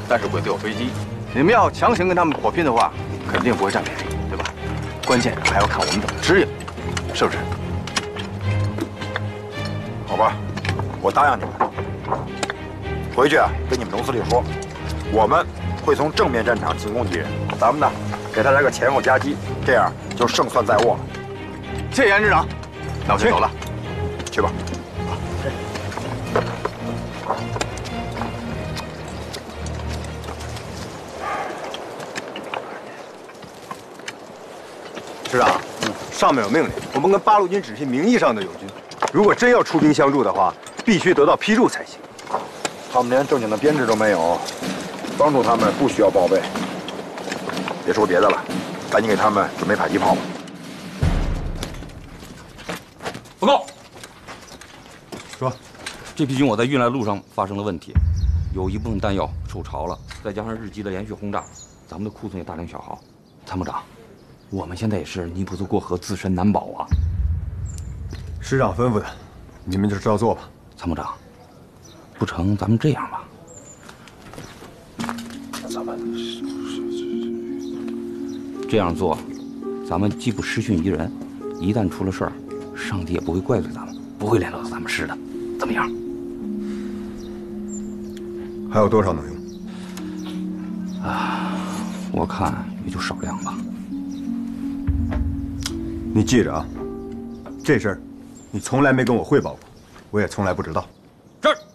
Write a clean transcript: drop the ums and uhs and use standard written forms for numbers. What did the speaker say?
但是会都有飞机。你们要强行跟他们火拼的话，肯定不会占便宜，对吧？关键还要看我们怎么支应，是不是？ 好吧，我答应你们。回去啊，跟你们总司令说，我们会从正面战场进攻敌人，咱们呢，给他来个前后夹击，这样就胜算在握了。 谢谢严师长，那我先走了。 去吧。 师长，上面有命令，我们跟八路军只是名义上的友军，如果真要出兵相助的话，必须得到批注才行。 他们连正经的编制都没有，帮助他们不需要报备。别说别的了，赶紧给他们准备迫击炮吧。 报告， 说， 这批军我在运来路上发生了问题，有一部分弹药受潮了，再加上日机的连续轰炸，咱们的库存也大量消耗。参谋长，我们现在也是泥菩萨过河，自身难保啊。 师长吩咐的，你们就照做吧。 参谋长，不成，咱们这样吧，这样做，咱们既不失训一人，一旦出了事儿，上帝也不会怪罪咱们，不会联络到咱们师的，怎么样？ 还有多少能用？ 我看也就少量吧。 你记着啊，这事儿你从来没跟我汇报过，我也从来不知道。 是。